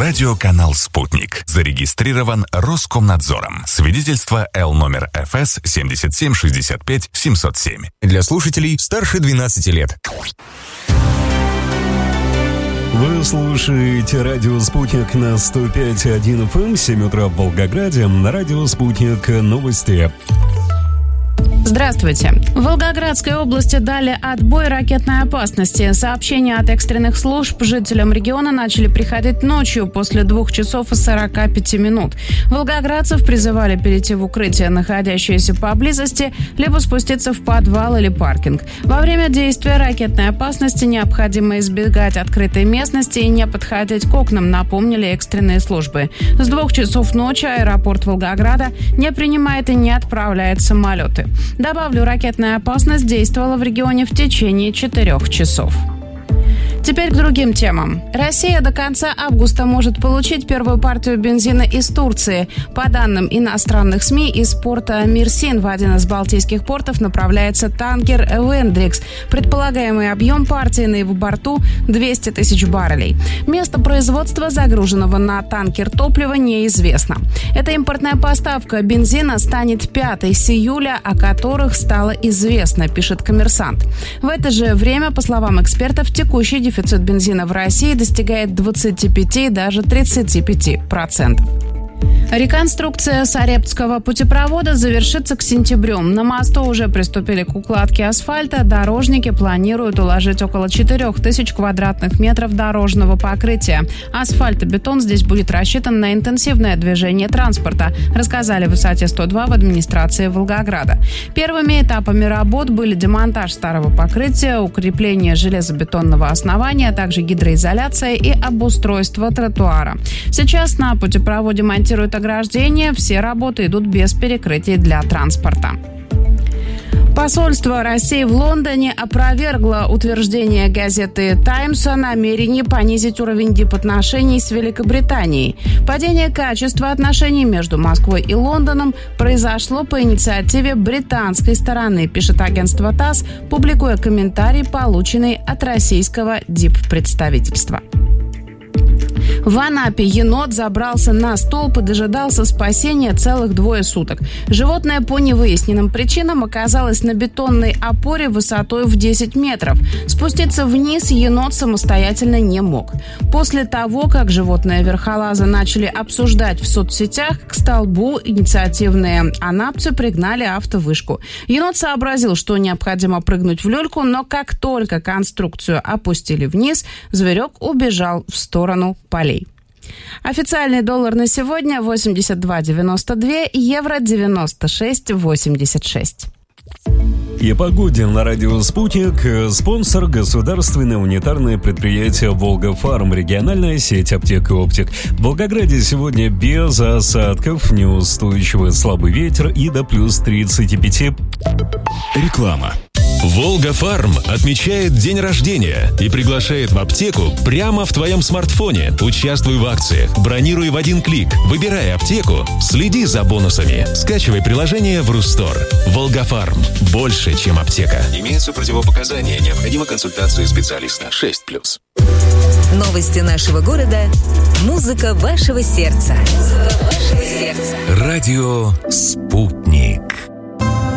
Радиоканал «Спутник». Зарегистрирован Роскомнадзором. Свидетельство Л номер ФС 7765 707. Для слушателей старше 12 лет. Вы слушаете радио «Спутник» на 105.1 FM, 7 утра в Волгограде. На радио «Спутник» новости. Здравствуйте. В Волгоградской области дали отбой ракетной опасности. Сообщения от экстренных служб жителям региона начали приходить ночью после 2 часов и 45 минут. Волгоградцев призывали перейти в укрытие, находящееся поблизости, либо спуститься в подвал или паркинг. Во время действия ракетной опасности необходимо избегать открытой местности и не подходить к окнам, напомнили экстренные службы. С 2 часов ночи аэропорт Волгограда не принимает и не отправляет самолеты. Добавлю, ракетная опасность действовала в регионе в течение 4 часов. Теперь к другим темам. Россия до конца августа может получить первую партию бензина из Турции. По данным иностранных СМИ, из порта Мерсин в один из балтийских портов направляется танкер «Вендрикс». Предполагаемый объем партии на его борту – 200 тысяч баррелей. Место производства загруженного на танкер топлива неизвестно. Эта импортная поставка бензина станет 5-й с июля, о которых стало известно, пишет «Коммерсант». В это же время, по словам экспертов, текущий дефицит бензина в России достигает 25, даже 35%. Реконструкция Сарептского путепровода завершится к сентябрю. На мосту уже приступили к укладке асфальта. Дорожники планируют уложить около 4000 квадратных метров дорожного покрытия. Асфальт и бетон здесь будет рассчитан на интенсивное движение транспорта, рассказали в высоте 102 в администрации Волгограда. Первыми этапами работ были демонтаж старого покрытия, укрепление железобетонного основания, а также гидроизоляция и обустройство тротуара. Сейчас на путепроводе монтируют ограждения, все работы идут без перекрытий для транспорта. Посольство России в Лондоне опровергло утверждение газеты «Таймс» о намерении понизить уровень дипотношений с Великобританией. Падение качества отношений между Москвой и Лондоном произошло по инициативе британской стороны, пишет агентство ТАСС, публикуя комментарий, полученный от российского диппредставительства. В Анапе енот забрался на столб и дожидался спасения целых 2 суток. Животное по невыясненным причинам оказалось на бетонной опоре высотой в 10 метров. Спуститься вниз енот самостоятельно не мог. После того, как животное верхолаза начали обсуждать в соцсетях, к столбу инициативные анапцы пригнали автовышку. Енот сообразил, что необходимо прыгнуть в люльку, но как только конструкцию опустили вниз, зверек убежал в сторону полей. Официальный доллар на сегодня 82,92, евро 96,86. И о погоде на радио «Спутник». Спонсор — государственное унитарное предприятие «Волга-Фарм», региональная сеть аптек и оптик. В Волгограде сегодня без осадков, неустойчивый слабый ветер и до плюс 35. Реклама. «Волга-Фарм» отмечает день рождения и приглашает в аптеку прямо в твоем смартфоне. Участвуй в акциях, бронируй в 1 клик, выбирай аптеку, следи за бонусами. Скачивай приложение в Рустор. «Волга-Фарм» – больше, чем аптека. Имеются противопоказания, необходима консультация специалиста. 6+. Новости нашего города. Музыка вашего сердца. Радио «Спутник».